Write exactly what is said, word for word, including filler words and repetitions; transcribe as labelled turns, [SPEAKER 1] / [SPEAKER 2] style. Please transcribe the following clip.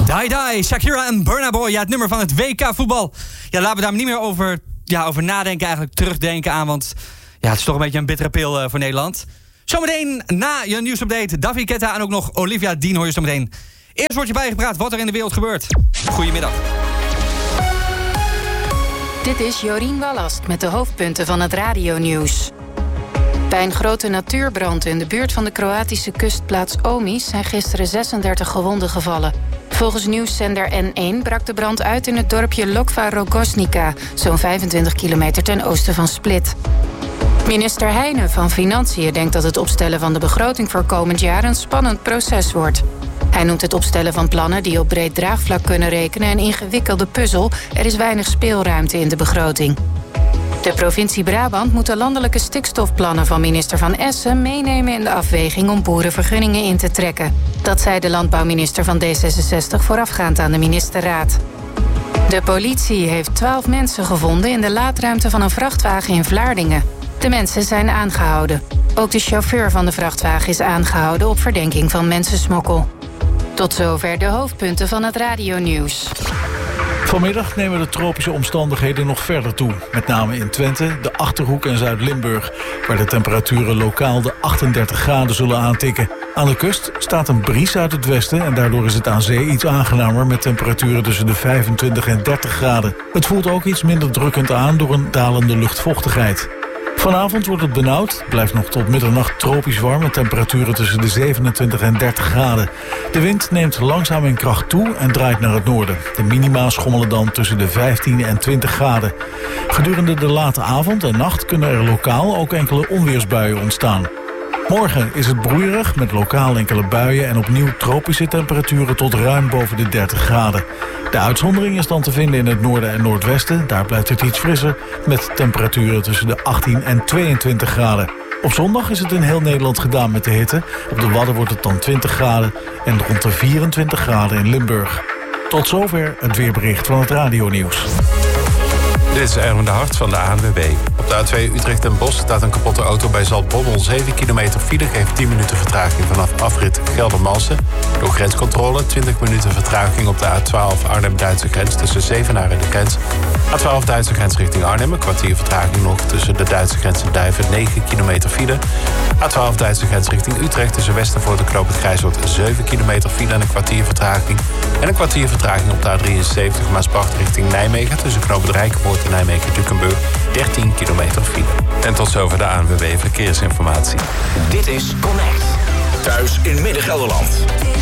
[SPEAKER 1] Die Die, Shakira en Burna Boy. Ja, het nummer van het W K voetbal. Ja, laten we daar niet meer over, ja, over nadenken, eigenlijk terugdenken aan. Want ja, het is toch een beetje een bittere pil uh, voor Nederland. Zometeen na je nieuwsupdate David Guetta en ook nog Olivia Dean hoor je zometeen. Eerst wordt je bijgepraat wat er in de wereld gebeurt. Goedemiddag.
[SPEAKER 2] Dit is Jorien Wallast met de hoofdpunten van het radionieuws. Bij een grote natuurbrand in de buurt van de Kroatische kustplaats Omis zijn gisteren zesendertig gewonden gevallen. Volgens nieuwszender N één brak de brand uit in het dorpje Lokva Rogosnica, zo'n vijfentwintig kilometer ten oosten van Split. Minister Heijnen van Financiën denkt dat het opstellen van de begroting voor komend jaar een spannend proces wordt. Hij noemt het opstellen van plannen die op breed draagvlak kunnen rekenen een ingewikkelde puzzel. Er is weinig speelruimte in de begroting. De provincie Brabant moet de landelijke stikstofplannen van minister Van Essen meenemen in de afweging om boerenvergunningen in te trekken. Dat zei de landbouwminister van D zesenzestig voorafgaand aan de ministerraad. De politie heeft twaalf mensen gevonden in de laadruimte van een vrachtwagen in Vlaardingen. De mensen zijn aangehouden. Ook de chauffeur van de vrachtwagen is aangehouden op verdenking van mensensmokkel. Tot zover de hoofdpunten van het radionieuws.
[SPEAKER 3] Vanmiddag nemen de tropische omstandigheden nog verder toe. Met name in Twente, de Achterhoek en Zuid-Limburg, waar de temperaturen lokaal de achtendertig graden zullen aantikken. Aan de kust staat een bries uit het westen en daardoor is het aan zee iets aangenamer met temperaturen tussen de vijfentwintig en dertig graden. Het voelt ook iets minder drukkend aan door een dalende luchtvochtigheid. Vanavond wordt het benauwd. Het blijft nog tot middernacht tropisch warm met temperaturen tussen de zevenentwintig en dertig graden. De wind neemt langzaam in kracht toe en draait naar het noorden. De minima schommelen dan tussen de vijftien en twintig graden. Gedurende de late avond en nacht kunnen er lokaal ook enkele onweersbuien ontstaan. Morgen is het broeierig met lokaal enkele buien en opnieuw tropische temperaturen tot ruim boven de dertig graden. De uitzondering is dan te vinden in het noorden en noordwesten. Daar blijft het iets frisser met temperaturen tussen de achttien en tweeëntwintig graden. Op zondag is het in heel Nederland gedaan met de hitte. Op de Wadden wordt het dan twintig graden en rond de vierentwintig graden in Limburg. Tot zover het weerbericht van het radionieuws.
[SPEAKER 4] Dit is Erwin de Hart van de A N W B. Op de A twee Utrecht-Den Bosch staat een kapotte auto bij Zaltbommel. zeven kilometer file geeft tien minuten vertraging vanaf afrit Geldermalsen. Door grenscontrole twintig minuten vertraging op de A twaalf Arnhem-Duitse grens tussen Zevenaar en de grens. A twaalf Duitse grens richting Arnhem. Een kwartier vertraging nog tussen de Duitse grens en Duiven. negen kilometer file. A twaalf Duitse grens richting Utrecht tussen Westervoort en Knoop het Grijshoort. zeven kilometer file en een kwartier vertraging. En een kwartier vertraging op de A drieënzeventig Maasbracht richting Nijmegen tussen Knoop het Rijkenvoort en Nijmegen-Dukenburg. dertien kilometer file. En tot zover de A N W B Verkeersinformatie.
[SPEAKER 5] Dit is Connect. Thuis in Midden-Gelderland.